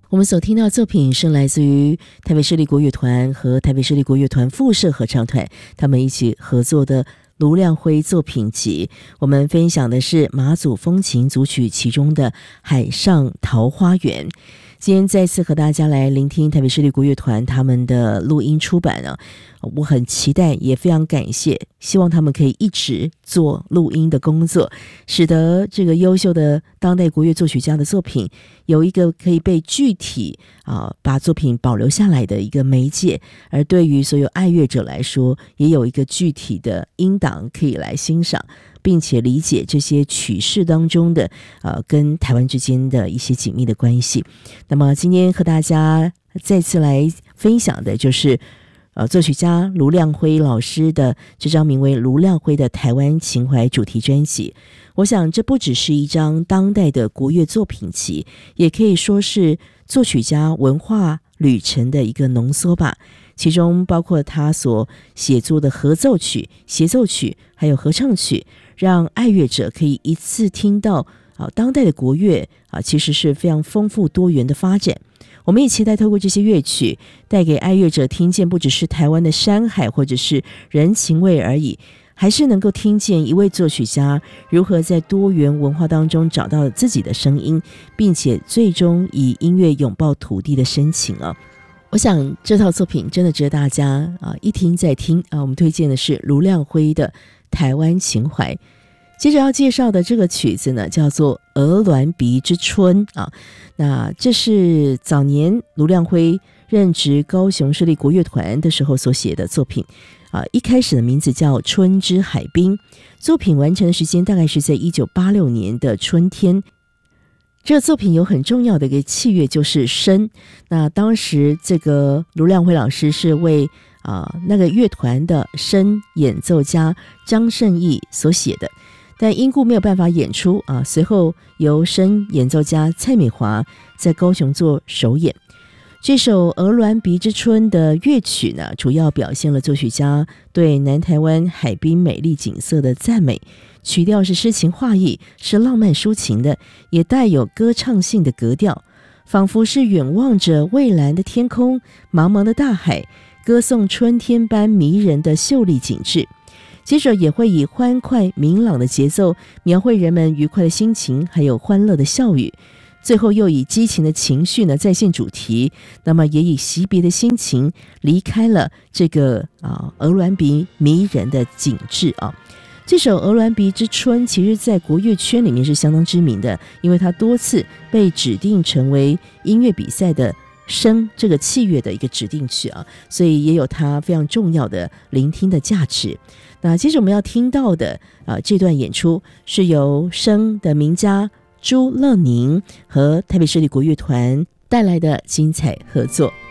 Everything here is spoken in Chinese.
我们所听到的作品是来自于台北市立国乐团和台北市立国乐团附设合唱团他们一起合作的卢亮辉作品集。我们分享的是马祖风情组曲其中的海上桃花源。今天再次和大家来聆听台北市立国乐团他们的录音出版啊，我很期待，也非常感谢，希望他们可以一直做录音的工作，使得这个优秀的当代国乐作曲家的作品有一个可以被具体把作品保留下来的一个媒介，而对于所有爱乐者来说，也有一个具体的音档可以来欣赏，并且理解这些曲式当中的跟台湾之间的一些紧密的关系。那么今天和大家再次来分享的就是作曲家卢亮辉老师的这张名为《卢亮辉的台湾情怀》主题专辑。我想这不只是一张当代的国乐作品集，也可以说是作曲家文化旅程的一个浓缩吧。其中包括他所写作的合奏曲、协奏曲还有合唱曲，让爱乐者可以一次听到当代的国乐其实是非常丰富多元的发展。我们也期待透过这些乐曲带给爱乐者听见不只是台湾的山海或者是人情味而已，还是能够听见一位作曲家如何在多元文化当中找到自己的声音，并且最终以音乐拥抱土地的深情我想这套作品真的值得大家一听再听我们推荐的是卢亮辉的台湾情怀。接着要介绍的这个曲子呢，叫做《鹅銮鼻之春》那这是早年卢亮辉任职高雄市立国乐团的时候所写的作品一开始的名字叫《春之海滨》，作品完成的时间大概是在1986年的春天。这个作品有很重要的一个器乐就是笙，那当时这个卢亮辉老师是为那个乐团的笙演奏家张胜义所写的，但因故没有办法演出随后由笙演奏家蔡美华在高雄做首演。这首《鹅銮鼻之春》的乐曲呢，主要表现了作曲家对南台湾海滨美丽景色的赞美，曲调是诗情画意，是浪漫抒情的，也带有歌唱性的格调，仿佛是远望着蔚蓝的天空、茫茫的大海，歌颂春天般迷人的秀丽景致。接着也会以欢快明朗的节奏描绘人们愉快的心情，还有欢乐的笑语。最后又以激情的情绪呢再现主题，那么也以惜别的心情离开了这个鹅銮鼻迷人的景致这首《鹅銮鼻之春》其实在国乐圈里面是相当知名的，因为它多次被指定成为音乐比赛的笙这个器乐的一个指定曲所以也有它非常重要的聆听的价值。那接着我们要听到的这段演出是由笙的名家朱乐宁和台北市立国乐团带来的精彩合作。